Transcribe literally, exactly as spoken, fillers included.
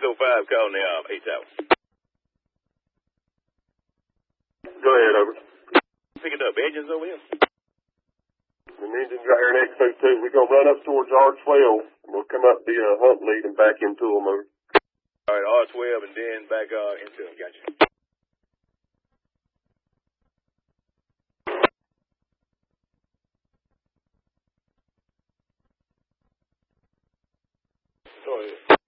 oh five calling the uh, eight tower. Go ahead, over. Pick it up. Engines over here. The engine's right here next to it, too. We're going to run up towards R twelve. We'll come up the uh, hump lead and back into them, over. All right, R twelve and then back uh, into them. Gotcha. Go ahead.